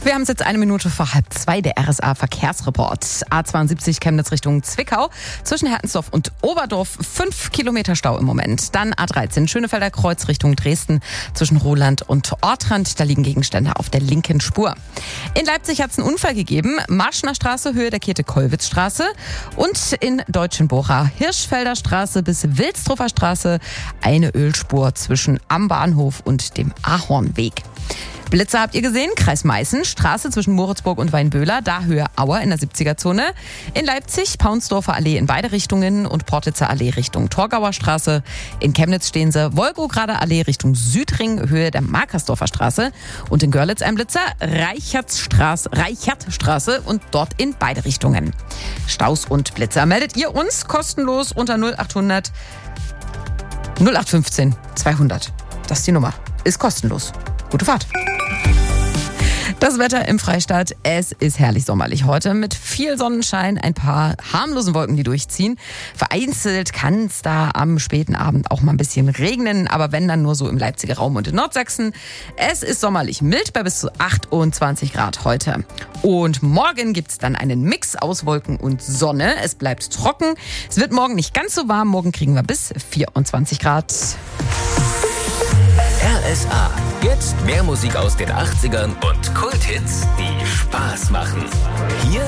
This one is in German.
Wir haben es jetzt 1:01 der RSA-Verkehrsreport. A72 Chemnitz Richtung Zwickau. Zwischen Hertensdorf und Oberdorf 5 Kilometer Stau im Moment. Dann A13 Schönefelder Kreuz Richtung Dresden. Zwischen Roland und Ortrand. Da liegen Gegenstände auf der linken Spur. In Leipzig hat es einen Unfall gegeben. Marschner Straße, Höhe der Käthe-Kollwitz-Straße. Und in Deutschenbora Hirschfelder Straße bis Wilsdruffer Straße eine Ölspur zwischen am Bahnhof und dem Ahornweg. Blitzer habt ihr gesehen? Kreis Meißen, Straße zwischen Moritzburg und Weinböhler, da Höhe Auer in der 70er-Zone. In Leipzig, Paunsdorfer Allee in beide Richtungen und Portitzer Allee Richtung Torgauer Straße. In Chemnitz stehen sie Wolgograder Allee Richtung Südring, Höhe der Markersdorfer Straße. Und in Görlitz ein Blitzer, Reichertstraße und dort in beide Richtungen. Staus und Blitzer meldet ihr uns kostenlos unter 0800 0815 200. Das ist die Nummer. Ist kostenlos. Gute Fahrt. Das Wetter im Freistaat, es ist herrlich sommerlich heute mit viel Sonnenschein, ein paar harmlosen Wolken, die durchziehen. Vereinzelt kann es da am späten Abend auch mal ein bisschen regnen, aber wenn dann nur so im Leipziger Raum und in Nordsachsen. Es ist sommerlich mild bei bis zu 28 Grad heute. Und morgen gibt es dann einen Mix aus Wolken und Sonne. Es bleibt trocken. Es wird morgen nicht ganz so warm. Morgen kriegen wir bis 24 Grad. RSA. Jetzt mehr Musik aus den 80ern und Kulthits, die Spaß machen. Hier